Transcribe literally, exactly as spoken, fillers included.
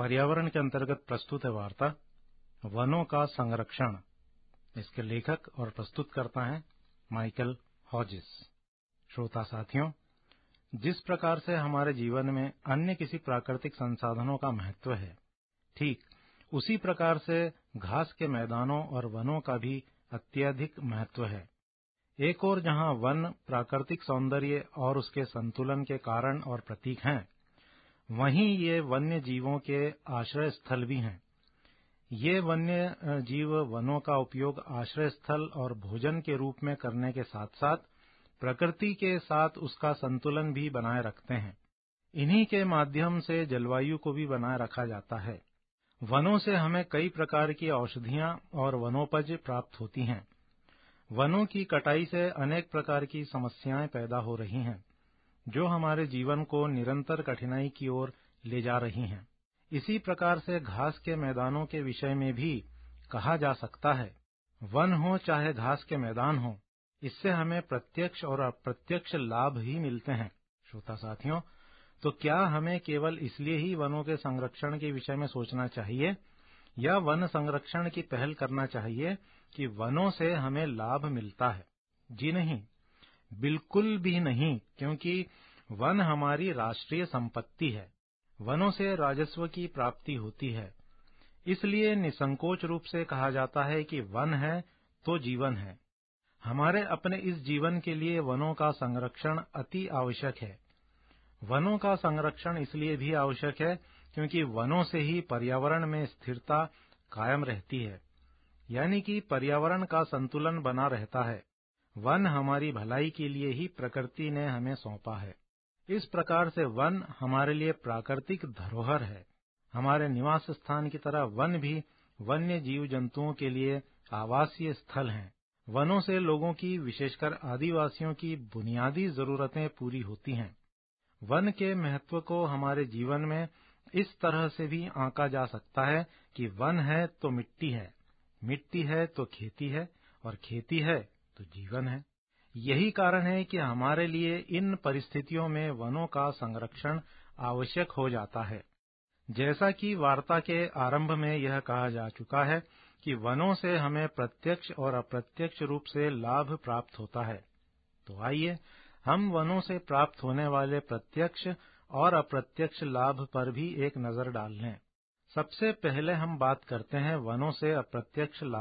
पर्यावरण के अंतर्गत प्रस्तुत है वार्ता वनों का संरक्षण। इसके लेखक और प्रस्तुतकर्ता हैं माइकल हॉजिस। श्रोता साथियों, जिस प्रकार से हमारे जीवन में अन्य किसी प्राकृतिक संसाधनों का महत्व है, ठीक उसी प्रकार से घास के मैदानों और वनों का भी अत्यधिक महत्व है। एक ओर जहां वन प्राकृतिक सौंदर्य और उसके संतुलन के कारण और प्रतीक हैं, वहीं ये वन्य जीवों के आश्रय स्थल भी हैं। ये वन्य जीव वनों का उपयोग आश्रय स्थल और भोजन के रूप में करने के साथ साथ प्रकृति के साथ उसका संतुलन भी बनाए रखते हैं। इन्हीं के माध्यम से जलवायु को भी बनाए रखा जाता है। वनों से हमें कई प्रकार की औषधियां और वनोपज प्राप्त होती हैं। वनों की कटाई से अनेक प्रकार की समस्याएं पैदा हो रही हैं, जो हमारे जीवन को निरंतर कठिनाई की ओर ले जा रही हैं। इसी प्रकार से घास के मैदानों के विषय में भी कहा जा सकता है, वन हो चाहे घास के मैदान हो, इससे हमें प्रत्यक्ष और अप्रत्यक्ष लाभ ही मिलते हैं। श्रोता साथियों, तो क्या हमें केवल इसलिए ही वनों के संरक्षण के विषय में सोचना चाहिए या वन संरक्षण की पहल करना चाहिए कि वनों से हमें लाभ मिलता है? जी नहीं, बिल्कुल भी नहीं, क्योंकि वन हमारी राष्ट्रीय संपत्ति है। वनों से राजस्व की प्राप्ति होती है। इसलिए निसंकोच रूप से कहा जाता है कि वन है तो जीवन है। हमारे अपने इस जीवन के लिए वनों का संरक्षण अति आवश्यक है। वनों का संरक्षण इसलिए भी आवश्यक है क्योंकि वनों से ही पर्यावरण में स्थिरता कायम रहती है, यानी कि पर्यावरण का संतुलन बना रहता है। वन हमारी भलाई के लिए ही प्रकृति ने हमें सौंपा है। इस प्रकार से वन हमारे लिए प्राकृतिक धरोहर है। हमारे निवास स्थान की तरह वन भी वन्य जीव जंतुओं के लिए आवासीय स्थल हैं। वनों से लोगों की, विशेषकर आदिवासियों की बुनियादी जरूरतें पूरी होती हैं। वन के महत्व को हमारे जीवन में इस तरह से भी आंका जा सकता है कि वन है तो मिट्टी है, मिट्टी है तो खेती है, और खेती है तो जीवन है। यही कारण है कि हमारे लिए इन परिस्थितियों में वनों का संरक्षण आवश्यक हो जाता है। जैसा कि वार्ता के आरंभ में यह कहा जा चुका है कि वनों से हमें प्रत्यक्ष और अप्रत्यक्ष रूप से लाभ प्राप्त होता है। तो आइए हम वनों से प्राप्त होने वाले प्रत्यक्ष और अप्रत्यक्ष लाभ पर भी एक नजर डाल लें। सबसे पहले हम बात करते हैं वनों से अप्रत्यक्ष लाभ